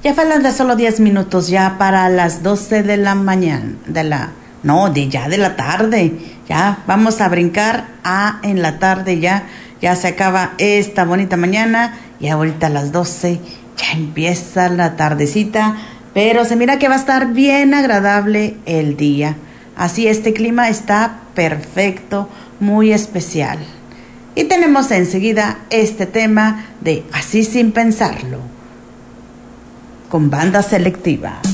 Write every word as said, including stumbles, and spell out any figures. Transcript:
Ya faltan solo diez minutos ya para las doce de la mañana, de la, no, de ya de la tarde. Ya vamos a brincar a en la tarde ya, ya se acaba esta bonita mañana y ahorita a las doce ya empieza la tardecita, pero se mira que va a estar bien agradable el día. Así este clima está perfecto, muy especial. Y tenemos enseguida este tema de Así Sin Pensarlo, con Banda Selectiva.